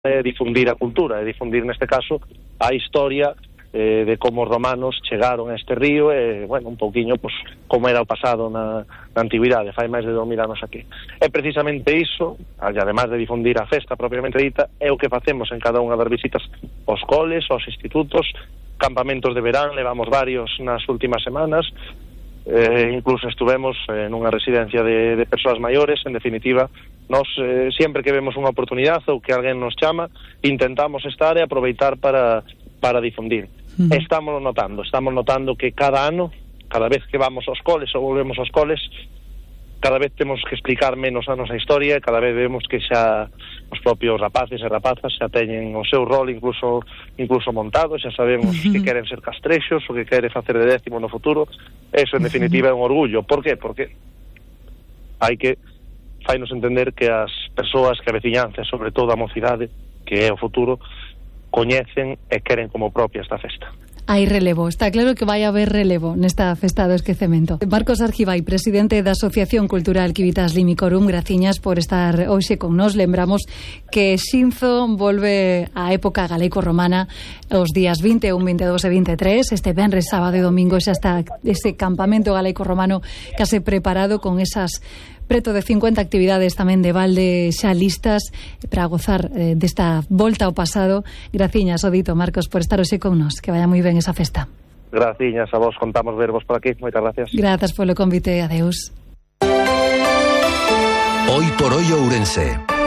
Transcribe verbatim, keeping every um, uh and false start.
é difundir a cultura, é difundir neste caso a historia eh, de como os romanos chegaron a este río e, bueno, un pouquiño, pues, como era o pasado na, na antigüidade, fai máis de dos mil anos aquí. É precisamente iso, además de difundir a festa propiamente dita, é o que facemos en cada unha das visitas aos coles, aos institutos, campamentos de verán, levamos varios nas últimas semanas, eh, incluso estuvemos en unha residencia de, de persoas maiores. En definitiva, nos eh, sempre que vemos unha oportunidade ou que alguén nos chama, intentamos estar e aproveitar para, para difundir. Mm. Estamos notando, estamos notando que cada ano, cada vez que vamos aos coles ou volvemos aos coles, cada vez temos que explicar menos a nosa historia, cada vez vemos que xa os propios rapaces e rapazas xa teñen o seu rol incluso incluso montado, xa sabemos uh-huh. que queren ser castrexos, o que quere facer de décimo no futuro. Eso, en definitiva, uh-huh. é un orgullo. Por qué? Porque hai que fainos entender que as persoas, que a veciñanza, sobre todo a mocidade, que é o futuro, coñecen e queren como propia esta festa. Hai relevo, está claro que vai haber relevo nesta festa do esquecemento. Marcos Argibay, presidente da Asociación Cultural Civitas Limicorum, graciñas por estar hoxe con nós. Lembramos que Xinzo volve á época galaico-romana os días vinte, un, veintidós e veintitrés. Este venres, sábado e domingo xa está ese campamento galaico-romano case preparado con esas preto de cincuenta actividades tamén de balde xa listas para gozar eh, desta volta ao pasado. Graciñas, Odito, Marcos, por estar hoxe con nos. Que vaya moi ben esa festa. Graciñas a vos, contamos verbos por aquí. Moitas gracias. Grazas polo convite, adeus. Hoy por hoy Ourense.